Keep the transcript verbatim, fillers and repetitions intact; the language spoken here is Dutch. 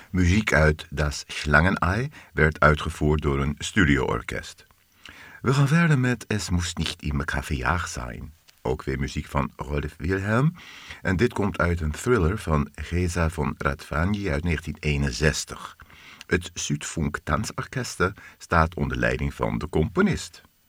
Muziek uit Das Schlangenei werd uitgevoerd door een studioorkest. We gaan verder met Es muss nicht immer Kaffeejaag zijn. Ook weer muziek van Rolf Wilhelm. En dit komt uit een thriller van Geza von Radvanyi uit negentien eenenzestig. Het Südfunk Tanzorchester staat onder leiding van de componist.